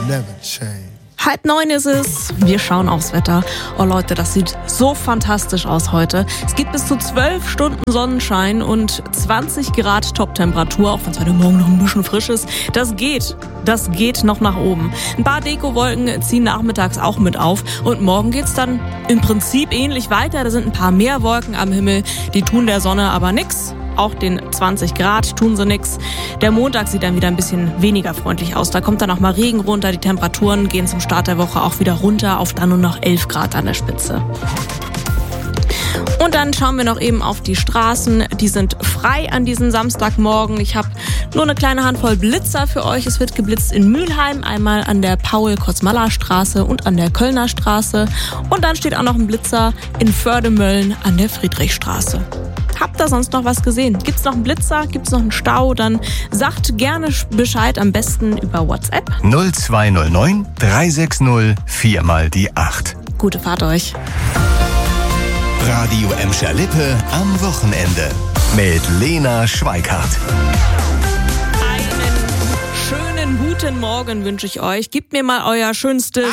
never change. 8:30 ist es. Wir schauen aufs Wetter. Oh Leute, das sieht so fantastisch aus heute. Es gibt bis zu 12 Stunden Sonnenschein und 20 Grad Toptemperatur, auch wenn es heute Morgen noch ein bisschen frisch ist. Das geht noch nach oben. Ein paar Dekowolken ziehen nachmittags auch mit auf und morgen geht's dann im Prinzip ähnlich weiter. Da sind ein paar mehr Wolken am Himmel, die tun der Sonne aber nix. Auch den 20 Grad tun sie nix. Der Montag sieht dann wieder ein bisschen weniger freundlich aus. Da kommt dann auch mal Regen runter. Die Temperaturen gehen zum Start der Woche auch wieder runter auf dann nur noch 11 Grad an der Spitze. Und dann schauen wir noch eben auf die Straßen. Die sind frei an diesem Samstagmorgen. Ich habe nur eine kleine Handvoll Blitzer für euch. Es wird geblitzt in Mülheim, einmal an der Paul-Kosmalla-Straße und an der Kölner Straße. Und dann steht auch noch ein Blitzer in Fördemölln an der Friedrichstraße. Habt ihr sonst noch was gesehen? Gibt's noch einen Blitzer? Gibt's noch einen Stau? Dann sagt gerne Bescheid, am besten über WhatsApp. 0209 360 4 mal die 8. Gute Fahrt euch. Radio Emscher Lippe am Wochenende mit Lena Schweikart. Einen schönen guten Morgen wünsche ich euch. Gebt mir mal euer schönstes